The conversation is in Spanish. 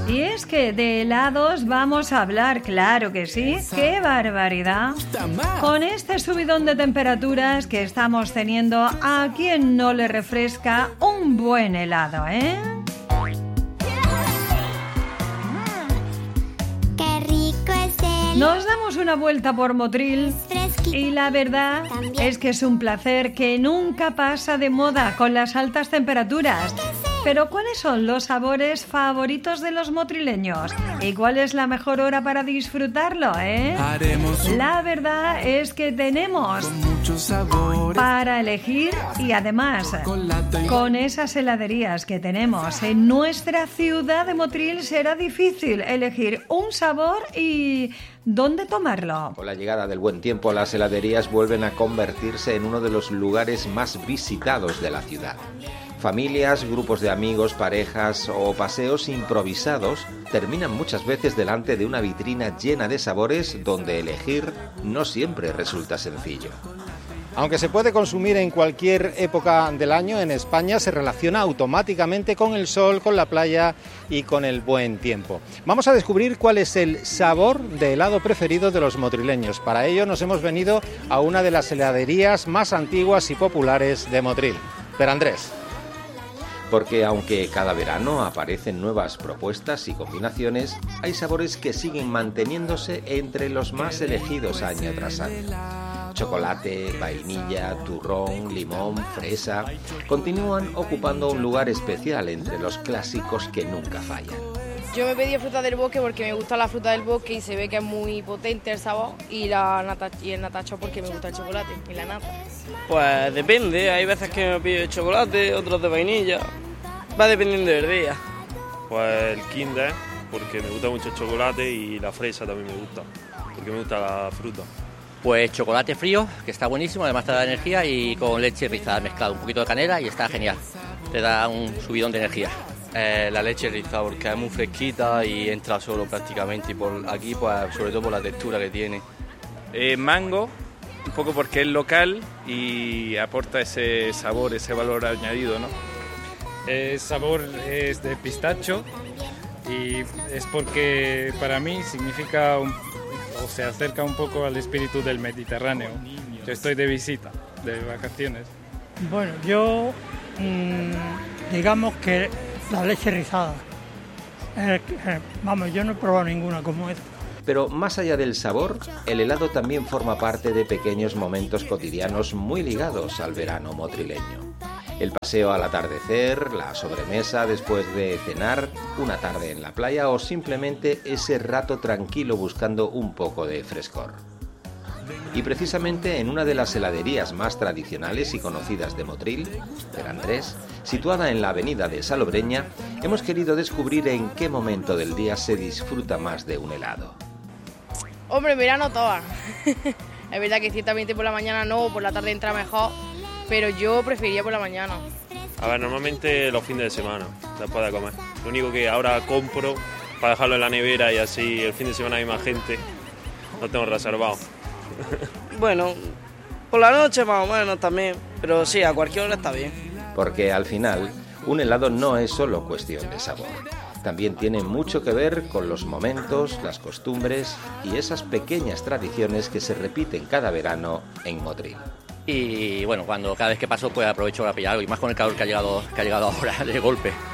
Y es que de helados vamos a hablar, claro que sí. ¡Qué barbaridad! Con este subidón de temperaturas que estamos teniendo, ¿a quién no le refresca un buen helado, eh? Qué rico es el... Nos damos una vuelta por Motril y la verdad es que es un placer que nunca pasa de moda con las altas temperaturas. Pero ¿cuáles son los sabores favoritos de los motrileños? ¿Y cuál es la mejor hora para disfrutarlo, eh? La verdad es que tenemos para elegir y además con esas heladerías que tenemos en nuestra ciudad de Motril será difícil elegir un sabor y ¿dónde tomarlo? Con la llegada del buen tiempo, las heladerías vuelven a convertirse en uno de los lugares más visitados de la ciudad. Familias, grupos de amigos, parejas o paseos improvisados terminan muchas veces delante de una vitrina llena de sabores donde elegir no siempre resulta sencillo. Aunque se puede consumir en cualquier época del año, en España se relaciona automáticamente con el sol, con la playa y con el buen tiempo. Vamos a descubrir cuál es el sabor de helado preferido de los motrileños. Para ello nos hemos venido a una de las heladerías más antiguas y populares de Motril. Pero Andrés... Porque aunque cada verano aparecen nuevas propuestas y combinaciones, hay sabores que siguen manteniéndose entre los más elegidos año tras año. Chocolate, vainilla, turrón, limón, fresa, continúan ocupando un lugar especial entre los clásicos que nunca fallan. Yo me pedí fruta del bosque porque me gusta la fruta del bosque y se ve que es muy potente el sabor, y el natacho porque me gusta el chocolate y la nata. Pues depende, hay veces que me pido chocolate, otros de vainilla, va dependiendo del día. Pues el Kinder, porque me gusta mucho el chocolate, y la fresa también me gusta, porque me gusta la fruta. Pues chocolate frío, que está buenísimo, además te da energía, y con leche rizada mezclada, un poquito de canela y está genial, te da un subidón de energía. La leche rizada porque es muy fresquita y entra solo prácticamente, y por aquí pues sobre todo por la textura que tiene. Mango, un poco porque es local y aporta ese sabor, ese valor añadido, ¿no? El sabor es de pistacho y es porque para mí significa o se acerca un poco al espíritu del Mediterráneo. Yo estoy de visita, de vacaciones. Bueno, yo digamos que la leche rizada. Vamos, yo no he probado ninguna como esta. Pero más allá del sabor, el helado también forma parte de pequeños momentos cotidianos muy ligados al verano motrileño. El paseo al atardecer, la sobremesa después de cenar, una tarde en la playa o simplemente ese rato tranquilo buscando un poco de frescor. Y precisamente en una de las heladerías más tradicionales y conocidas de Motril, Per Andrés, situada en la avenida de Salobreña, hemos querido descubrir en qué momento del día se disfruta más de un helado. Hombre, en verano todas. Es verdad que ciertamente por la mañana no, por la tarde entra mejor, pero yo preferiría por la mañana. A ver, normalmente los fines de semana, después de comer. Lo único que ahora compro para dejarlo en la nevera y así el fin de semana hay más gente, lo tengo reservado. Bueno, por la noche más o menos también, pero sí, a cualquier hora está bien. Porque al final, un helado no es solo cuestión de sabor. También tiene mucho que ver con los momentos, las costumbres y esas pequeñas tradiciones que se repiten cada verano en Motril. Y bueno, cada vez que paso pues aprovecho para pillar algo, y más con el calor que ha llegado ahora de golpe.